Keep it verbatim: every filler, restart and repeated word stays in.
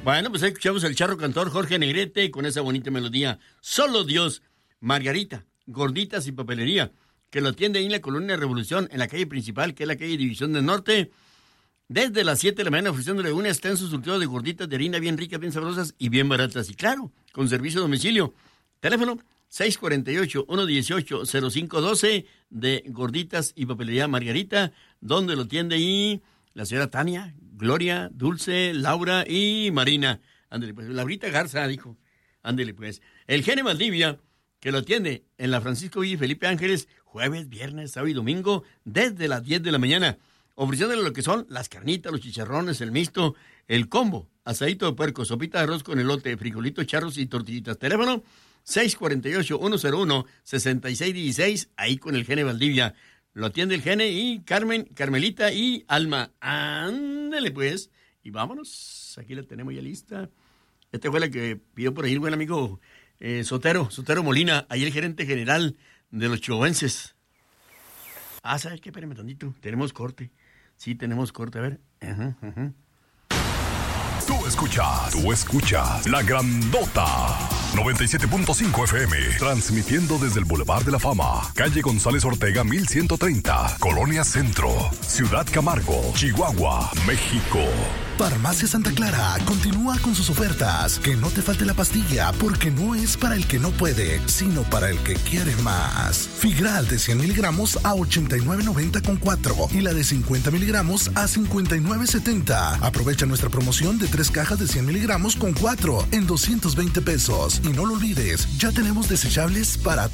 Bueno, pues ahí escuchamos al charro cantor Jorge Negrete con esa bonita melodía. Solo Dios. Margarita, gorditas y papelería, que lo atiende ahí en la Colonia Revolución, en la calle principal, que es la calle División del Norte, desde las siete de la mañana, ofreciéndole un extenso surtido de gorditas de harina bien ricas, bien sabrosas y bien baratas. Y claro, con servicio a domicilio. Teléfono seis cuatro ocho, uno uno ocho, cero cinco uno dos de Gorditas y Papelería Margarita, donde lo atiende ahí la señora Tania, Gloria, Dulce, Laura y Marina. Ándele pues, Laurita Garza dijo. Ándele pues. El Gene Valdivia, que lo atiende en la Francisco Villa y Felipe Ángeles, jueves, viernes, sábado y domingo, desde las diez de la mañana, ofreciéndole lo que son las carnitas, los chicharrones, el mixto, el combo, asadito de puerco, sopita de arroz con elote, frijolitos, charros y tortillitas. Teléfono seis cuatro ocho, uno cero uno, seis seis uno seis, ahí con el Gene Valdivia. Lo atiende el Gene y Carmen, Carmelita y Alma. Ándele pues, y vámonos, aquí la tenemos ya lista. Esta fue la que pidió por ahí el buen amigo eh, Sotero, Sotero Molina, ahí el gerente general de los chihuahuenses. Ah, ¿sabes qué? Espérame tantito, tenemos corte. Sí, tenemos corte, a ver. Ajá, ajá. Tú escuchas, tú escuchas La Grandota noventa y siete punto cinco F M, transmitiendo desde el Boulevard de la Fama, calle González Ortega mil ciento treinta, Colonia Centro, Ciudad Camargo, Chihuahua, México. Farmacia Santa Clara continúa con sus ofertas. Que no te falte la pastilla, porque no es para el que no puede, sino para el que quiere más. Figral de cien miligramos a ochenta y nueve noventa con cuatro y la de cincuenta miligramos a cincuenta y nueve setenta. Aprovecha nuestra promoción de tres cajas de cien miligramos con cuatro en doscientos veinte pesos. Y no lo olvides, ya tenemos desechables para